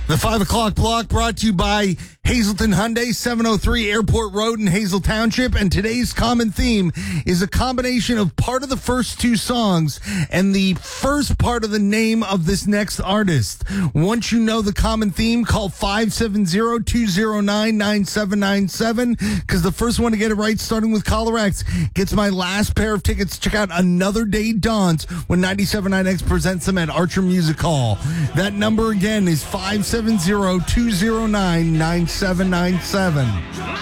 The 5 o'clock block brought to you by Hazleton Hyundai, 703 Airport Road in Hazel Township. And today's common theme is a combination of part of the first two songs and the first part of the name of this next artist. Once you know the common theme, call 570-209-9797 because the first one to get it right, starting with Caller X, gets my last pair of tickets. Check out Another Day Dawns when 97.9X presents them at Archer Music Hall. That number again is 570-209-9797.